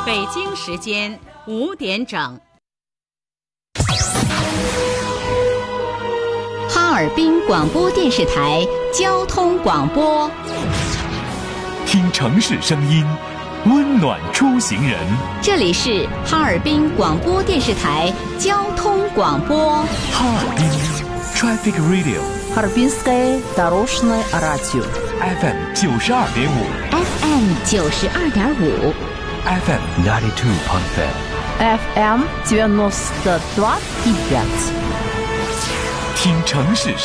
北京时间5点整。 哈尔滨广播电视台交通广播， 听城市声音，温暖出行人。 这里是哈尔滨广播电视台交通广播。 哈尔滨 Traffic Radio， Харбинское дорожное радио FM 92.5， FM 92.5， FM 92.5， FM 92.5。 听城市